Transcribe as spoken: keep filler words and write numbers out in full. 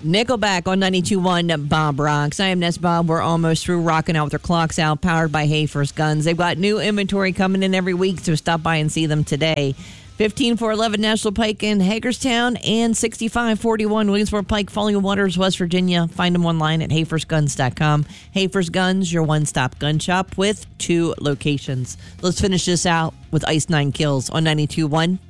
Nickelback on ninety-two point one Bob Rocks. I am Ness Bob. We're almost through rocking out with their clocks out, powered by Hayfirst Guns. They've got new inventory coming in every week, so stop by and see them today. fifteen four eleven National Pike in Hagerstown and sixty-five forty-one Williamsport Pike, Falling Waters, West Virginia. Find them online at hayfirst guns dot com. Hayfirst Guns, your one-stop gun shop with two locations. Let's finish this out with Ice Nine Kills on ninety-two point one